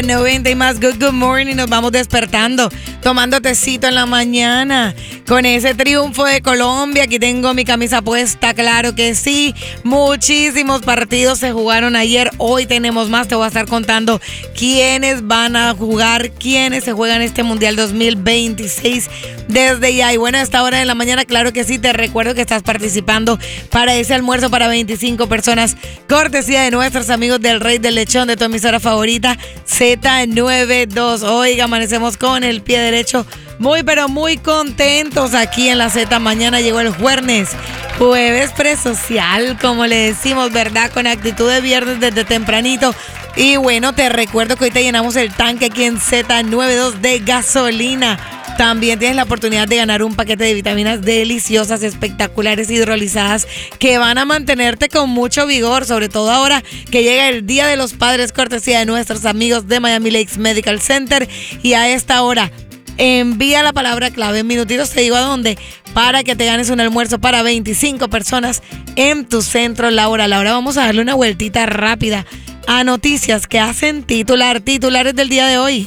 90 y más. Good morning. Nos vamos despertando, tomando tecito en la mañana con ese triunfo de Colombia. Aquí tengo mi camisa puesta, claro que sí. Muchísimos partidos se jugaron ayer. Hoy tenemos más. Te voy a estar contando quiénes van a jugar, quiénes se juegan este Mundial 2026 desde ya. Y bueno, a esta hora de la mañana, claro que sí, te recuerdo que estás participando para ese almuerzo para 25 personas, cortesía de nuestros amigos del Rey del Lechón, de tu emisora favorita, Z92. Oiga, amanecemos con el pie derecho, muy pero muy contentos aquí en la Z. Mañana llegó el jueves presocial, como le decimos, ¿verdad? Con actitud de viernes desde tempranito. Y bueno, te recuerdo que hoy te llenamos el tanque aquí en Z92 de gasolina. También tienes la oportunidad de ganar un paquete de vitaminas deliciosas, espectaculares, hidrolizadas, que van a mantenerte con mucho vigor, sobre todo ahora que llega el Día de los Padres, cortesía de nuestros amigos de Miami Lakes Medical Center. Y a esta hora, envía la palabra clave, en minutitos te digo a dónde, para que te ganes un almuerzo para 25 personas en tu centro laboral. Ahora vamos a darle una vueltita rápida a noticias que hacen titulares del día de hoy.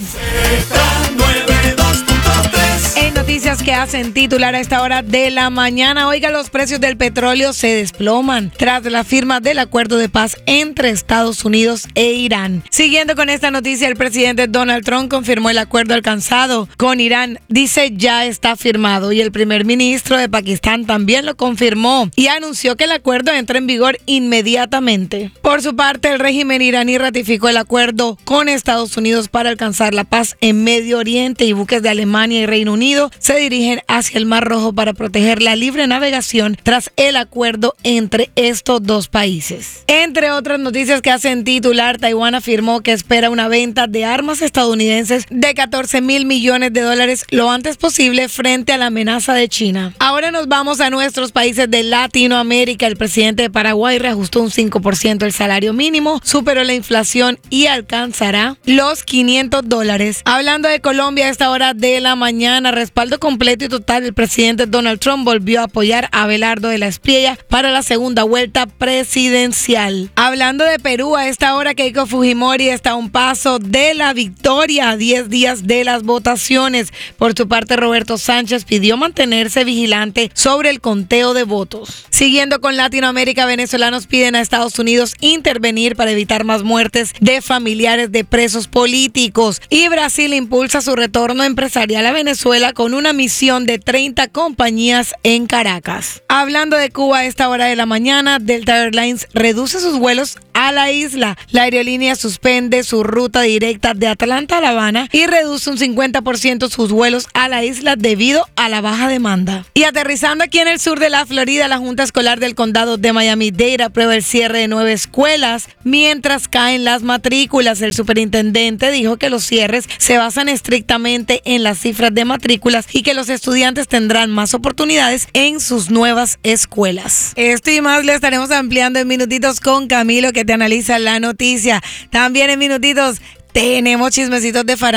En noticias que hacen titular a esta hora de la mañana, oiga, los precios del petróleo se desploman tras la firma del acuerdo de paz entre Estados Unidos e Irán. Siguiendo con esta noticia, el presidente Donald Trump confirmó el acuerdo alcanzado con Irán. Dice ya está firmado, y el primer ministro de Pakistán también lo confirmó y anunció que el acuerdo entra en vigor inmediatamente. Por su parte, el régimen iraní ratificó el acuerdo con Estados Unidos para alcanzar la paz en Medio Oriente, y buques de Alemania y Reino Unido se dirigen hacia el Mar Rojo para proteger la libre navegación tras el acuerdo entre estos dos países. Entre otras noticias que hacen titular, Taiwán afirmó que espera una venta de armas estadounidenses de $14,000 millones lo antes posible frente a la amenaza de China. Ahora nos vamos a nuestros países de Latinoamérica. El presidente de Paraguay reajustó un 5% el salario mínimo, superó la inflación y alcanzará los $500. Hablando de Colombia, a esta hora de la mañana, respaldo completo y total. El presidente Donald Trump volvió a apoyar a Abelardo de la Espriella para la segunda vuelta presidencial. Hablando de Perú, a esta hora Keiko Fujimori está a un paso de la victoria a 10 días de las votaciones. Por su parte, Roberto Sánchez pidió mantenerse vigilante sobre el conteo de votos. Siguiendo con Latinoamérica, venezolanos piden a Estados Unidos intervenir para evitar más muertes de familiares de presos políticos. Y Brasil impulsa su retorno empresarial a Venezuela con una misión de 30 compañías en Caracas. Hablando de Cuba, a esta hora de la mañana, Delta Airlines reduce sus vuelos a la isla. La aerolínea suspende su ruta directa de Atlanta a La Habana y reduce un 50% sus vuelos a la isla debido a la baja demanda. Y aterrizando aquí en el sur de la Florida, la Junta Escolar del Condado de Miami-Dade aprueba el cierre de 9 escuelas mientras caen las matrículas. El superintendente dijo que los cierres se basan estrictamente en las cifras de matrículas y que los estudiantes tendrán más oportunidades en sus nuevas escuelas. Esto y más le estaremos ampliando en minutitos con Camilo, que te analiza la noticia. También en minutitos tenemos chismecitos de farándula.